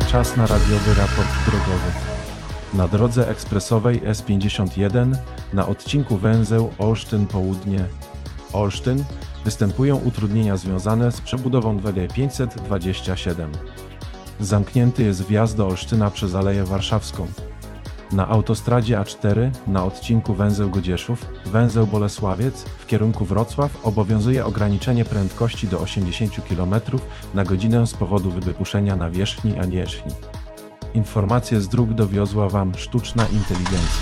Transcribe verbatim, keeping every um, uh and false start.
Czas na radiowy raport drogowy. Na drodze ekspresowej S pięćdziesiąt jeden na odcinku węzeł Olsztyn-Południe Olsztyn występują utrudnienia związane z przebudową D G pięćset dwadzieścia siedem. Zamknięty jest wjazd do Olsztyna przez Aleję Warszawską. Na autostradzie A cztery na odcinku węzeł Godzieszów, węzeł Bolesławiec w kierunku Wrocław obowiązuje ograniczenie prędkości do osiemdziesiąt kilometrów na godzinę z powodu wybuszenia nawierzchni a wierzchni. Informacje z dróg dowiozła Wam sztuczna inteligencja.